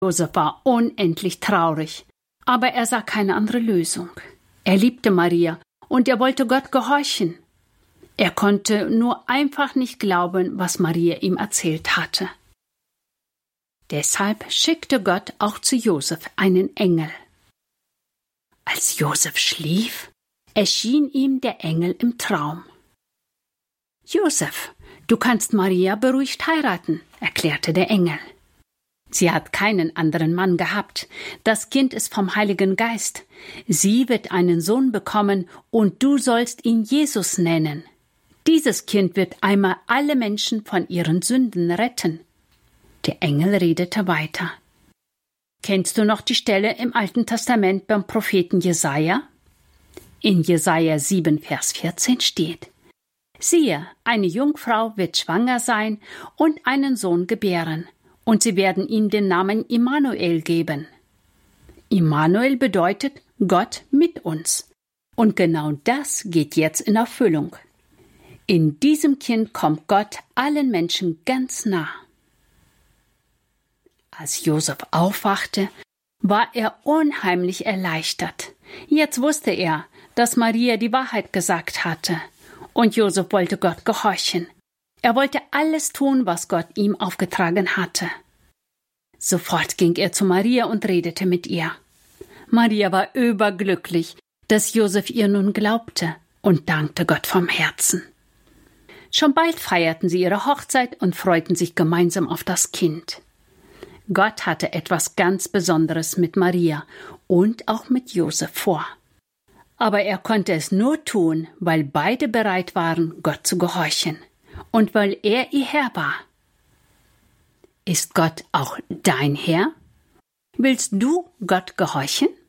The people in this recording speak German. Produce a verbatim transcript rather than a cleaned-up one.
Josef war unendlich traurig, aber er sah keine andere Lösung. Er liebte Maria und er wollte Gott gehorchen. Er konnte nur einfach nicht glauben, was Maria ihm erzählt hatte. Deshalb schickte Gott auch zu Josef einen Engel. Als Josef schlief, erschien ihm der Engel im Traum. »Josef, du kannst Maria beruhigt heiraten«, erklärte der Engel. »Sie hat keinen anderen Mann gehabt. Das Kind ist vom Heiligen Geist. Sie wird einen Sohn bekommen und du sollst ihn Jesus nennen. Dieses Kind wird einmal alle Menschen von ihren Sünden retten.« Der Engel redete weiter. »Kennst du noch die Stelle im Alten Testament beim Propheten Jesaja? In Jesaja sieben, Vers vierzehn steht: »Siehe, eine Jungfrau wird schwanger sein und einen Sohn gebären, und sie werden ihm den Namen Immanuel geben.« Immanuel bedeutet Gott mit uns. Und genau das geht jetzt in Erfüllung. In diesem Kind kommt Gott allen Menschen ganz nah. Als Josef aufwachte, war er unheimlich erleichtert. Jetzt wusste er, dass Maria die Wahrheit gesagt hatte. Und Josef wollte Gott gehorchen. Er wollte alles tun, was Gott ihm aufgetragen hatte. Sofort ging er zu Maria und redete mit ihr. Maria war überglücklich, dass Josef ihr nun glaubte und dankte Gott vom Herzen. Schon bald feierten sie ihre Hochzeit und freuten sich gemeinsam auf das Kind. Gott hatte etwas ganz Besonderes mit Maria und auch mit Josef vor. Aber er konnte es nur tun, weil beide bereit waren, Gott zu gehorchen und weil er ihr Herr war. Ist Gott auch dein Herr? Willst du Gott gehorchen?